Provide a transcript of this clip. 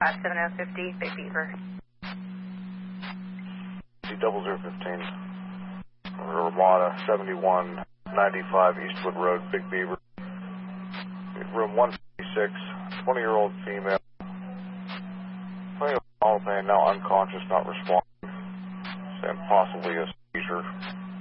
7050, Big Beaver. C0015. Ramada 7195 Eastwood Road, Big Beaver. Room 156, 20-year-old female. 20-year-old pain, now unconscious, not responding. And possibly a seizure.